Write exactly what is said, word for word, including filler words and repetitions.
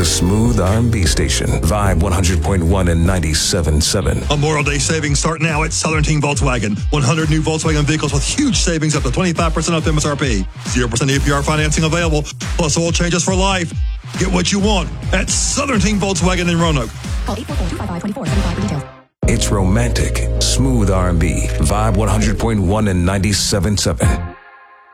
the smooth R and B station, Vibe one hundred point one and ninety-seven point seven. Memorial Day savings start now at Southern Team Volkswagen. one hundred new Volkswagen vehicles with huge savings up to twenty-five percent off M S R P. zero percent A P R financing available, plus oil changes for life. Get what you want at Southern Team Volkswagen in Roanoke. Call eight four four, two five five, two four seven five for details. It's romantic, smooth R and B, Vibe one hundred point one and ninety-seven point seven.